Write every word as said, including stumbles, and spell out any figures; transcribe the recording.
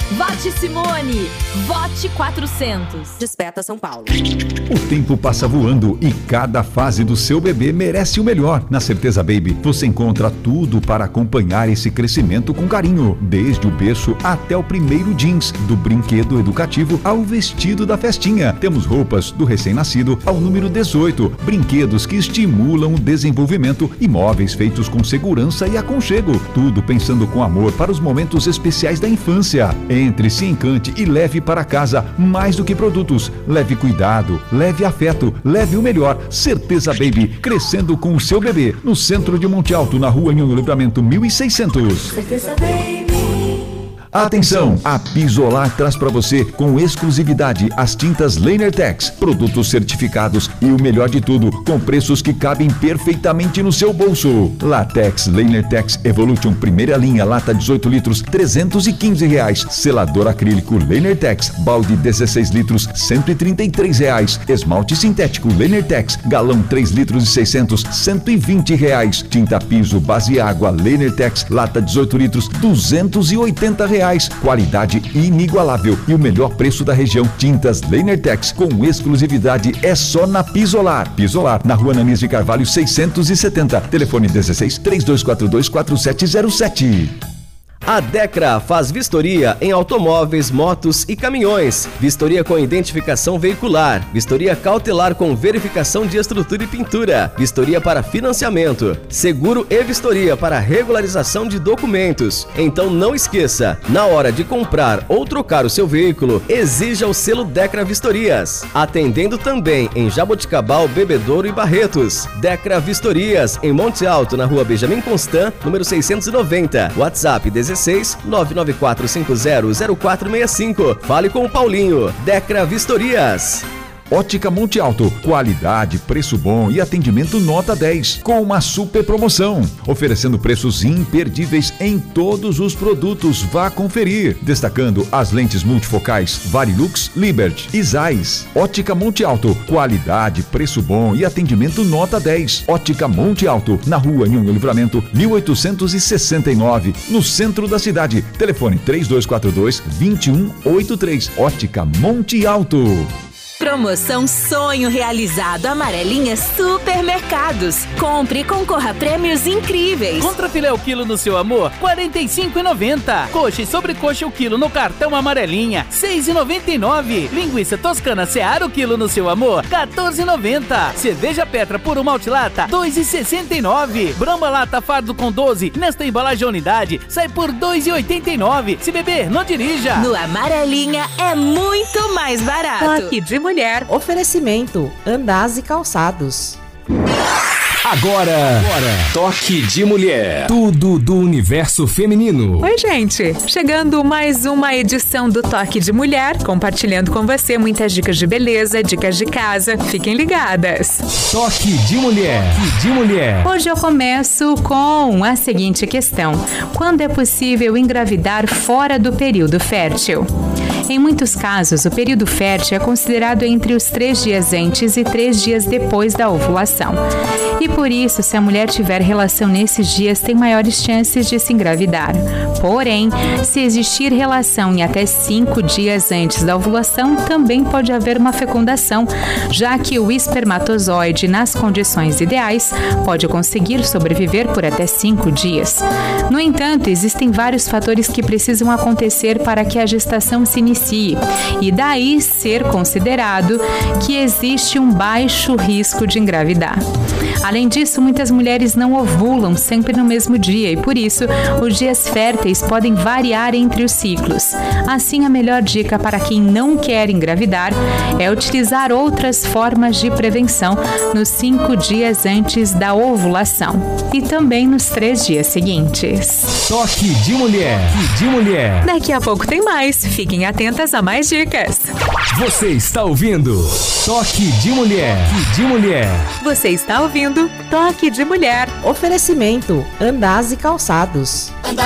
Vote Simone. Vote quatrocentos. Desperta São Paulo. O tempo passa voando e cada fase do seu bebê merece o melhor. Na Certeza Baby, você encontra tudo para acompanhar esse crescimento com carinho. Desde o berço até o primeiro jeans, do brinquedo educativo ao vestido da festinha. Temos roupas do recém-nascido ao número dezoito, brinquedos que estimulam o desenvolvimento e móveis feitos com segurança e aconchego. Tudo pensando com amor para os momentos especiais da infância. Entre, se encante e leve para casa mais do que produtos. Leve cuidado, leve afeto, leve o melhor. Certeza Baby, crescendo com o seu bebê. No centro de Monte Alto, na rua Nhonho Livramento mil e seiscentos. Certeza Baby. Atenção, a Pisolar traz para você com exclusividade as tintas Lanertex, produtos certificados e o melhor de tudo, com preços que cabem perfeitamente no seu bolso. Latex Lanertex Evolution primeira linha, lata dezoito litros, trezentos e quinze reais. Selador acrílico Lanertex, balde dezesseis litros, cento e trinta e três reais. Esmalte sintético Lanertex, galão três litros e seiscentos, cento e vinte reais. Tinta piso base água Lanertex, lata dezoito litros, duzentos e oitenta reais. Qualidade inigualável e o melhor preço da região. Tintas Lanertex com exclusividade é só na Pisolar. Pisolar, na rua Ananias de Carvalho seiscentos e setenta. Telefone dezesseis, três dois quatro dois, quatro sete zero sete. A Decra faz vistoria em automóveis, motos e caminhões. Vistoria com identificação veicular. Vistoria cautelar com verificação de estrutura e pintura. Vistoria para financiamento. Seguro e vistoria para regularização de documentos. Então não esqueça, na hora de comprar ou trocar o seu veículo, exija o selo Decra Vistorias. Atendendo também em Jaboticabal, Bebedouro e Barretos. Decra Vistorias, em Monte Alto, na rua Benjamin Constant, número seiscentos e noventa. WhatsApp dezesseis, nove nove quatro cinco zero, zero quatro seis cinco. Fale com o Paulinho. Decra Vistorias. Ótica Monte Alto, qualidade, preço bom e atendimento nota dez, com uma super promoção, oferecendo preços imperdíveis em todos os produtos. Vá conferir, destacando as lentes multifocais Varilux, Liberty e Zeiss. Ótica Monte Alto, qualidade, preço bom e atendimento nota dez. Ótica Monte Alto, na rua Nhonho Livramento mil oitocentos e sessenta e nove, no centro da cidade. Telefone três dois quatro dois, dois um oito três. Ótica Monte Alto. Promoção Sonho Realizado Amarelinha Supermercados. Compre e concorra a prêmios incríveis. Contrafilé o quilo no seu amor, quarenta e cinco reais e noventa centavos. Coxa e sobrecoxa o quilo no cartão Amarelinha, seis reais e noventa e nove centavos. Linguiça toscana Seara o quilo no seu amor, quatorze reais e noventa centavos. Cerveja Petra por uma lata, dois reais e sessenta e nove centavos. Brahma Lata Fardo com doze, nesta embalagem unidade, sai por dois reais e oitenta e nove centavos. Se beber, não dirija. No Amarelinha é muito mais barato. Toque de Mulher, oferecimento, Andaz e Calçados. Agora, Agora, Toque de Mulher. Tudo do universo feminino. Oi, gente. Chegando mais uma edição do Toque de Mulher, compartilhando com você muitas dicas de beleza, dicas de casa. Fiquem ligadas. Toque de Mulher. Toque de Mulher. Hoje eu começo com a seguinte questão: quando é possível engravidar fora do período fértil? Em muitos casos, o período fértil é considerado entre os três dias antes e três dias depois da ovulação. E por isso, se a mulher tiver relação nesses dias, tem maiores chances de se engravidar. Porém, se existir relação em até cinco dias antes da ovulação, também pode haver uma fecundação, já que o espermatozoide, nas condições ideais, pode conseguir sobreviver por até cinco dias. No entanto, existem vários fatores que precisam acontecer para que a gestação se inicie, e daí ser considerado que existe um baixo risco de engravidar. Além disso, muitas mulheres não ovulam sempre no mesmo dia e, por isso, os dias férteis podem variar entre os ciclos. Assim, a melhor dica para quem não quer engravidar é utilizar outras formas de prevenção nos cinco dias antes da ovulação e também nos três dias seguintes. Toque de Mulher. Toque de Mulher. Daqui a pouco tem mais. Fiquem atentas a mais dicas. Você está ouvindo Toque de Mulher. Toque de Mulher. Você está ouvindo Toque de Mulher. Oferecimento, Andaz e Calçados.